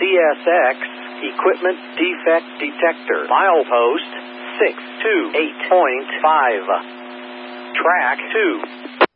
CSX Equipment Defect Detector. Milepost 628.5. Track 2.